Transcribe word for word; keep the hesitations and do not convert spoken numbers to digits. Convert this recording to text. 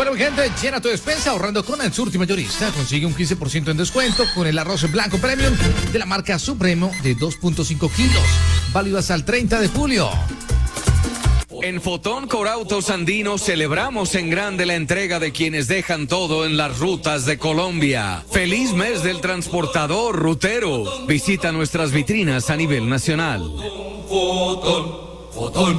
Bueno, mi gente, llena tu despensa ahorrando con el Surti Mayorista. Consigue un quince por ciento en descuento con el arroz blanco premium de la marca Supremo de dos punto cinco kilos. Válido hasta el treinta de julio. En Fotón Corautos Andino celebramos en grande la entrega de quienes dejan todo en las rutas de Colombia. Feliz mes del transportador rutero. Visita nuestras vitrinas a nivel nacional. Fotón, Fotón.